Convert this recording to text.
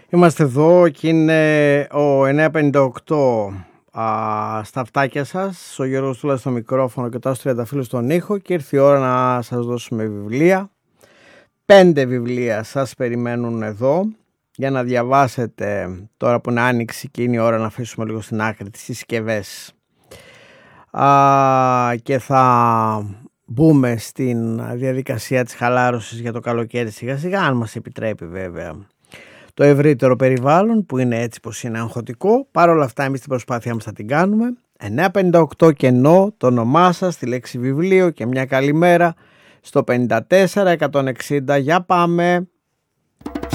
Είμαστε εδώ και είναι ο 958 στα αυτάκια σας, ο Γιώργος Τούλας στο μικρόφωνο και ο Τάσος Τριανταφύλλου στον ήχο, και ήρθε η ώρα να σας δώσουμε βιβλία. 5 βιβλία σας περιμένουν εδώ για να διαβάσετε τώρα που είναι άνοιξη και είναι η ώρα να αφήσουμε λίγο στην άκρη τις συσκευές. Και θα μπούμε στην διαδικασία της χαλάρωσης για το καλοκαίρι σιγά σιγά, αν μας επιτρέπει βέβαια το ευρύτερο περιβάλλον που είναι έτσι πως είναι αγχωτικό. Παρ' όλα αυτά εμείς την προσπάθειά μας θα την κάνουμε. 958 κενό, το όνομά σας, τη λέξη βιβλίο και μια καλημέρα στο 54 160. Για πάμε.